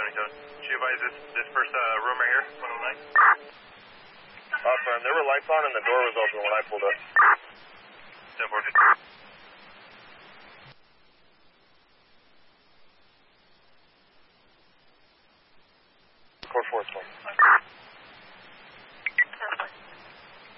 She advised this first room right here. Firm. There were lights on and the door was open when I pulled up. 10-4. 4-4.